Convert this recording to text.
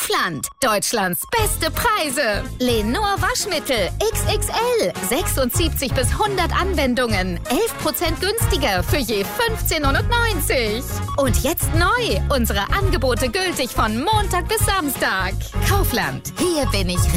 Kaufland. Deutschlands beste Preise. Lenor Waschmittel XXL. 76 bis 100 Anwendungen. 11% günstiger für je 15,90 €. Und jetzt neu. Unsere Angebote gültig von Montag bis Samstag. Kaufland. Hier bin ich